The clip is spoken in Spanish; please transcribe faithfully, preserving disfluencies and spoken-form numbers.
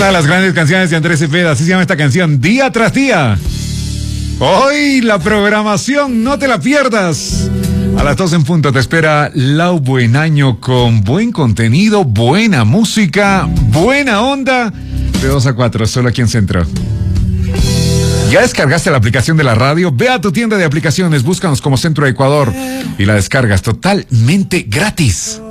Una de las grandes canciones de Andrés Cepeda, así se llama esta canción, Día tras Día. Hoy la programación, no te la pierdas. A las dos en punto te espera Lau Buen Año con buen contenido, buena música, buena onda. De dos a cuatro, solo aquí en Centro. ¿Ya descargaste la aplicación de la radio? Ve a tu tienda de aplicaciones, búscanos como Centro Ecuador y la descargas totalmente gratis.